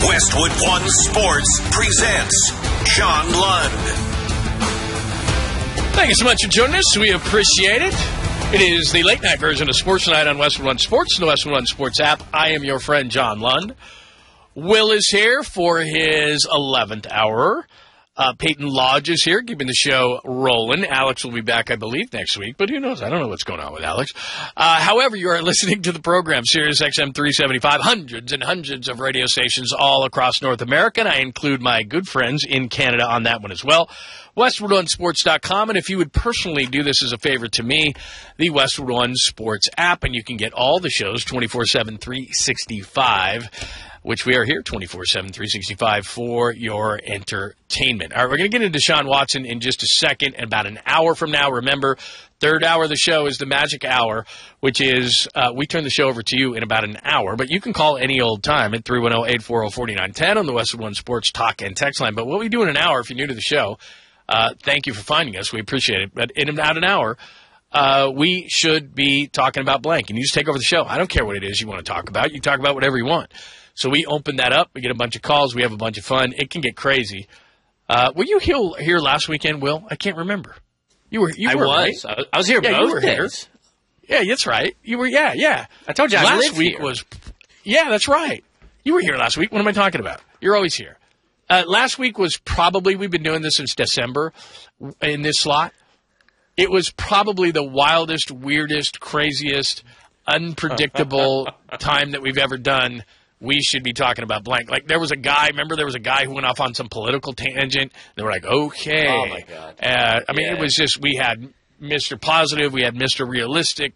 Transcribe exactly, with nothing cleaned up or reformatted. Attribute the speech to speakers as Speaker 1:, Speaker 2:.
Speaker 1: Westwood One Sports presents John Lund.
Speaker 2: Thank you so much for joining us. We appreciate it. It is the late-night version of Sports Night on Westwood One Sports, the Westwood One Sports app. I am your friend, John Lund. Will is here for his eleventh hour. Uh, Peyton Lodge is here, keeping the show rolling. Alex will be back, I believe, next week, but who knows? I don't know what's going on with Alex. Uh, however, you are listening to the program, Sirius X M three seventy-five, hundreds and hundreds of radio stations all across North America, and I include my good friends in Canada on that one as well. Westwood One Sports dot com, and if you would personally do this as a favor to me, the Westwood One Sports app, and you can get all the shows twenty-four seven, three sixty-five, which we are here twenty-four seven, three sixty-five for your entertainment. All right, we're going to get into Deshaun Watson in just a second, about an hour from now. Remember, third hour of the show is the magic hour, which is uh, we turn the show over to you in about an hour, but you can call any old time at three one zero, eight four zero, four nine one zero on the Westwood One Sports talk and text line. But what we do in an hour, if you're new to the show, uh, thank you for finding us. We appreciate it. But in about an hour, Uh, we should be talking about blank, and you just take over the show. I don't care what it is you want to talk about. You talk about whatever you want. So we open that up. We get a bunch of calls. We have a bunch of fun. It can get crazy. Uh, were you here, here last weekend, Will? I can't remember. You were. You
Speaker 3: I
Speaker 2: were,
Speaker 3: was.
Speaker 2: Right?
Speaker 3: I was here
Speaker 2: yeah,
Speaker 3: both
Speaker 2: you were
Speaker 3: days.
Speaker 2: Here. Yeah, that's right. You were. Yeah, yeah.
Speaker 3: I told you I
Speaker 2: last
Speaker 3: live
Speaker 2: week
Speaker 3: here.
Speaker 2: was. Yeah, that's right. You were here last week. What am I talking about? You're always here. Uh, last week was probably, we've been doing this since December in this slot. It was probably the wildest, weirdest, craziest, unpredictable time that we've ever done. We should be talking about blank. Like, there was a guy, remember there was a guy who went off on some political tangent. They were like, okay.
Speaker 3: Oh, my God.
Speaker 2: Uh, I mean,
Speaker 3: yeah.
Speaker 2: it was just, we had Mister Positive, we had Mister Realistic,